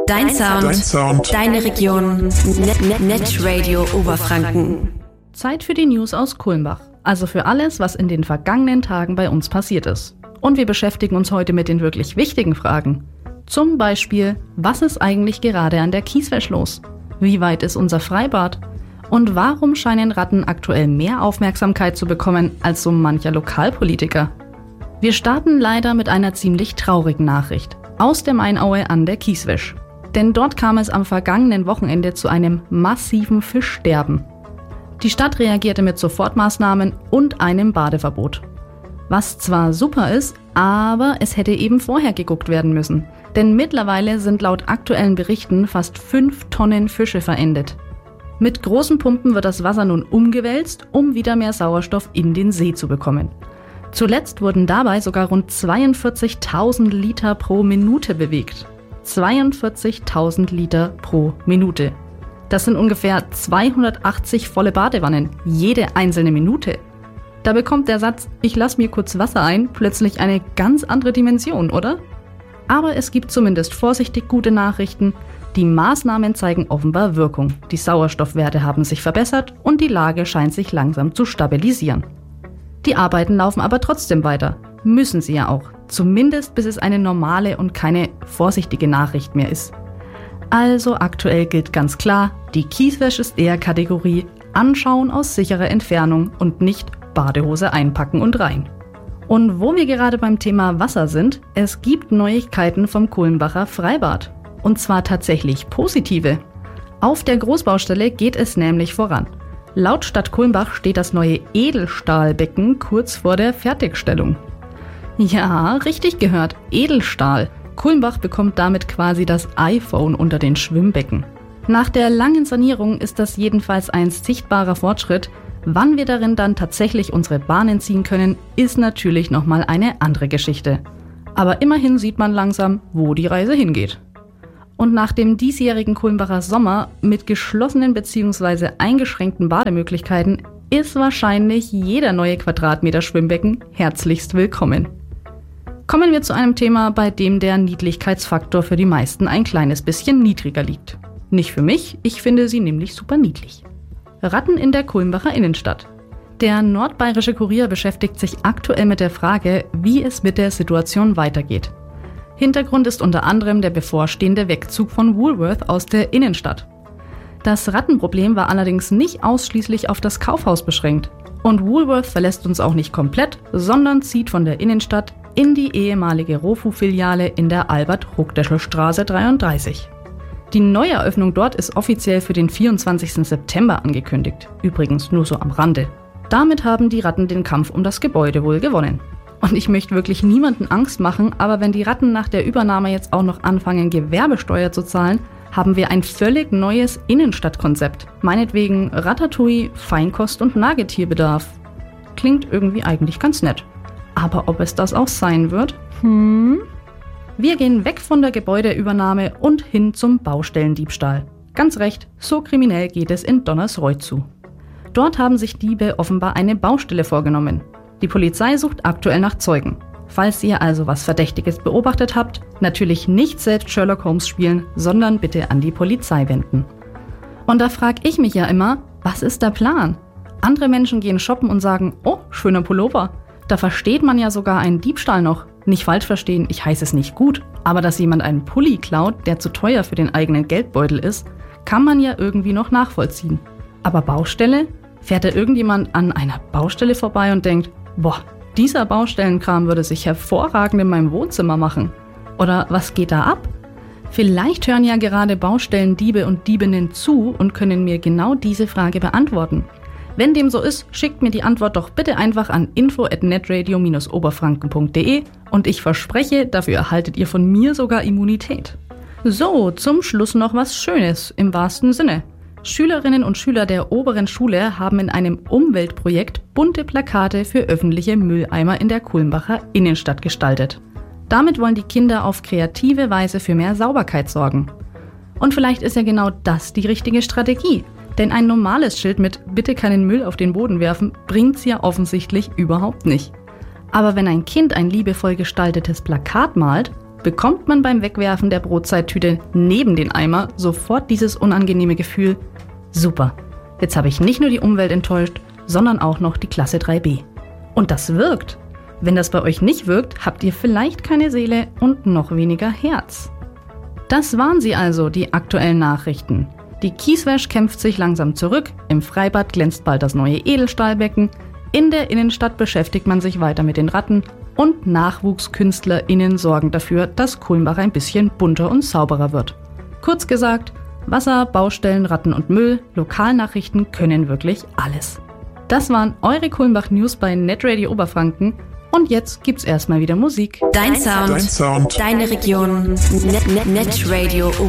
Dein Sound. Deine Region. Netradio Oberfranken. Zeit für die News aus Kulmbach. Also für alles, was in den vergangenen Tagen bei uns passiert ist. Und wir beschäftigen uns heute mit den wirklich wichtigen Fragen. Zum Beispiel, was ist eigentlich gerade an der Kieswäsch los? Wie weit ist unser Freibad? Und warum scheinen Ratten aktuell mehr Aufmerksamkeit zu bekommen als so mancher Lokalpolitiker? Wir starten leider mit einer ziemlich traurigen Nachricht aus der Mainaue an der Kieswäsch. Denn dort kam es am vergangenen Wochenende zu einem massiven Fischsterben. Die Stadt reagierte mit Sofortmaßnahmen und einem Badeverbot. Was zwar super ist, aber es hätte eben vorher geguckt werden müssen. Denn mittlerweile sind laut aktuellen Berichten fast 5 Tonnen Fische verendet. Mit großen Pumpen wird das Wasser nun umgewälzt, um wieder mehr Sauerstoff in den See zu bekommen. Zuletzt wurden dabei sogar rund 42.000 Liter pro Minute bewegt. 42.000 Liter pro Minute. Das sind ungefähr 280 volle Badewannen, jede einzelne Minute. Da bekommt der Satz, ich lass mir kurz Wasser ein, plötzlich eine ganz andere Dimension, oder? Aber es gibt zumindest vorsichtig gute Nachrichten. Die Maßnahmen zeigen offenbar Wirkung. Die Sauerstoffwerte haben sich verbessert und die Lage scheint sich langsam zu stabilisieren. Die Arbeiten laufen aber trotzdem weiter. Müssen sie ja auch. Zumindest bis es eine normale und keine vorsichtige Nachricht mehr ist. Also aktuell gilt ganz klar, die Kieswäsch ist eher Kategorie Anschauen aus sicherer Entfernung und nicht Badehose einpacken und rein. Und wo wir gerade beim Thema Wasser sind, es gibt Neuigkeiten vom Kulmbacher Freibad. Und zwar tatsächlich positive. Auf der Großbaustelle geht es nämlich voran. Laut Stadt Kulmbach steht das neue Edelstahlbecken kurz vor der Fertigstellung. Ja, richtig gehört, Edelstahl. Kulmbach bekommt damit quasi das iPhone unter den Schwimmbecken. Nach der langen Sanierung ist das jedenfalls ein sichtbarer Fortschritt. Wann wir darin dann tatsächlich unsere Bahnen ziehen können, ist natürlich nochmal eine andere Geschichte. Aber immerhin sieht man langsam, wo die Reise hingeht. Und nach dem diesjährigen Kulmbacher Sommer mit geschlossenen bzw. eingeschränkten Bademöglichkeiten ist wahrscheinlich jeder neue Quadratmeter Schwimmbecken herzlichst willkommen. Kommen wir zu einem Thema, bei dem der Niedlichkeitsfaktor für die meisten ein kleines bisschen niedriger liegt. Nicht für mich, ich finde sie nämlich super niedlich. Ratten in der Kulmbacher Innenstadt. Der Nordbayerische Kurier beschäftigt sich aktuell mit der Frage, wie es mit der Situation weitergeht. Hintergrund ist unter anderem der bevorstehende Wegzug von Woolworth aus der Innenstadt. Das Rattenproblem war allerdings nicht ausschließlich auf das Kaufhaus beschränkt. Und Woolworth verlässt uns auch nicht komplett, sondern zieht von der Innenstadt in die ehemalige Rofu-Filiale in der Albert-Ruckdeschel-Straße 33. Die Neueröffnung dort ist offiziell für den 24. September angekündigt. Übrigens nur so am Rande. Damit haben die Ratten den Kampf um das Gebäude wohl gewonnen. Und ich möchte wirklich niemanden Angst machen, aber wenn die Ratten nach der Übernahme jetzt auch noch anfangen, Gewerbesteuer zu zahlen, haben wir ein völlig neues Innenstadtkonzept. Meinetwegen Ratatouille, Feinkost und Nagetierbedarf. Klingt irgendwie eigentlich ganz nett. Aber ob es das auch sein wird? Wir gehen weg von der Gebäudeübernahme und hin zum Baustellendiebstahl. Ganz recht, so kriminell geht es in Donnersreuth zu. Dort haben sich Diebe offenbar eine Baustelle vorgenommen. Die Polizei sucht aktuell nach Zeugen. Falls ihr also was Verdächtiges beobachtet habt, natürlich nicht selbst Sherlock Holmes spielen, sondern bitte an die Polizei wenden. Und da frage ich mich ja immer, was ist der Plan? Andere Menschen gehen shoppen und sagen, oh, schöner Pullover. Da versteht man ja sogar einen Diebstahl noch. Nicht falsch verstehen, ich heiße es nicht gut, aber dass jemand einen Pulli klaut, der zu teuer für den eigenen Geldbeutel ist, kann man ja irgendwie noch nachvollziehen. Aber Baustelle? Fährt da irgendjemand an einer Baustelle vorbei und denkt, boah, dieser Baustellenkram würde sich hervorragend in meinem Wohnzimmer machen. Oder was geht da ab? Vielleicht hören ja gerade Baustellendiebe und Diebinnen zu und können mir genau diese Frage beantworten. Wenn dem so ist, schickt mir die Antwort doch bitte einfach an info@netradio-oberfranken.de und ich verspreche, dafür erhaltet ihr von mir sogar Immunität. So, zum Schluss noch was Schönes, im wahrsten Sinne. Schülerinnen und Schüler der oberen Schule haben in einem Umweltprojekt bunte Plakate für öffentliche Mülleimer in der Kulmbacher Innenstadt gestaltet. Damit wollen die Kinder auf kreative Weise für mehr Sauberkeit sorgen. Und vielleicht ist ja genau das die richtige Strategie. Denn ein normales Schild mit „Bitte keinen Müll auf den Boden werfen" bringt's ja offensichtlich überhaupt nicht. Aber wenn ein Kind ein liebevoll gestaltetes Plakat malt, bekommt man beim Wegwerfen der Brotzeittüte neben den Eimer sofort dieses unangenehme Gefühl: super, jetzt habe ich nicht nur die Umwelt enttäuscht, sondern auch noch die Klasse 3b. Und das wirkt. Wenn das bei euch nicht wirkt, habt ihr vielleicht keine Seele und noch weniger Herz. Das waren sie also, die aktuellen Nachrichten. Die Kieswäsch kämpft sich langsam zurück, im Freibad glänzt bald das neue Edelstahlbecken, in der Innenstadt beschäftigt man sich weiter mit den Ratten und NachwuchskünstlerInnen sorgen dafür, dass Kulmbach ein bisschen bunter und sauberer wird. Kurz gesagt, Wasser, Baustellen, Ratten und Müll, Lokalnachrichten können wirklich alles. Das waren eure Kulmbach News bei Netradio Oberfranken. Und jetzt gibt's erstmal wieder Musik. Dein Sound, deine Region, Netradio